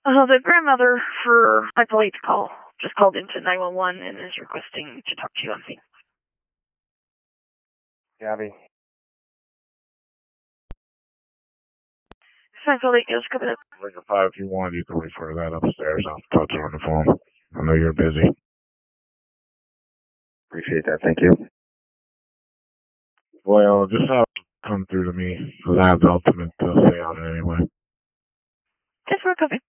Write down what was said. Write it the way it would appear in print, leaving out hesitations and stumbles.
The grandmother for my police call just called into 911 and is requesting to talk to you on scene. Gabby. Central 8, just coming up. Ringer 5, if you want, you can refer that upstairs. I'll talk to her on the phone. I know you're busy. Appreciate that. Thank you. Well, just have it come through to me, because I have the ultimate say on it anyway. Just for a copy.